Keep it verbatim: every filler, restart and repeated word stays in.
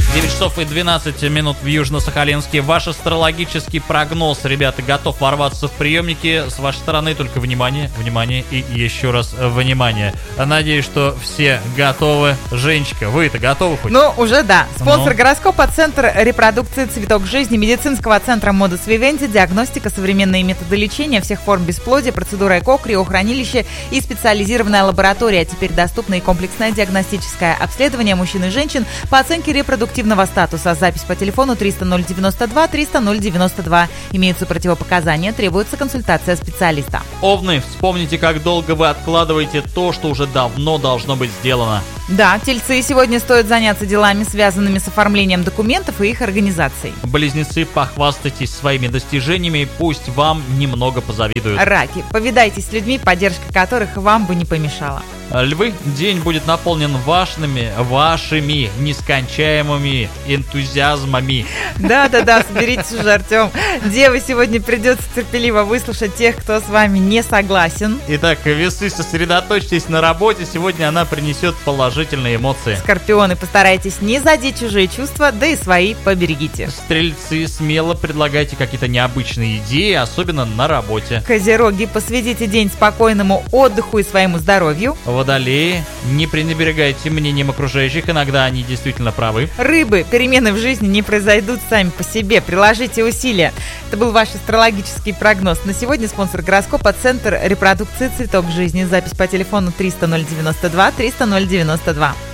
девять часов и двенадцать минут в Южно-Сахалинске. Ваш астрологический прогноз, ребята, готов ворваться в приемники. С вашей стороны только внимание, внимание и еще раз внимание. Надеюсь, что все готовы. Женечка, вы-то готовы хоть? Ну, уже да. Спонсор Ну. гороскопа — Центр репродукции «Цветок жизни» медицинского центра Modus Vivendi. Диагностика, современные методы лечения всех форм бесплодия, процедура ЭКО, криохранилище и специализированная лаборатория. Теперь доступно и комплексное диагностическое обследование мужчин и женщин по оценке репродуктивного статуса. Запись по телефону триста ноль девяносто два триста ноль девяносто два. Имеются противопоказания, требуется консультация специалиста. Овны, вспомните, как долго вы откладываете то, что уже давно должно быть сделано. Да, тельцы, сегодня стоит заняться делами, связанными с оформлением документов и их организацией. Близнецы, похвастайтесь своими достижениями, пусть вам немного позавидуют. Раки, повидайтесь с людьми, поддержка которых вам бы не помешала. Львы, день будет наполнен вашими, вашими нескончаемыми энтузиазмами. Да-да-да, соберитесь уже, Артем. Девы, сегодня придется терпеливо выслушать тех, кто с вами не согласен. Итак, весы, сосредоточьтесь на работе, сегодня она принесет положительные эмоции. Скорпионы, постарайтесь не задеть чужие чувства, да и свои поберегите. Стрельцы, смело предлагайте какие-то необычные идеи, особенно на работе. Козероги, посвятите день спокойному отдыху и своему здоровью. Водолеи, не пренебрегайте мнением окружающих, иногда они действительно правы. Рыбы, перемены в жизни не произойдут сами по себе, приложите усилия. Это был ваш астрологический прогноз. На сегодня спонсор гороскопа — Центр репродукции «Цветок жизни». Запись по телефону триста ноль девяносто два триста ноль девяносто два.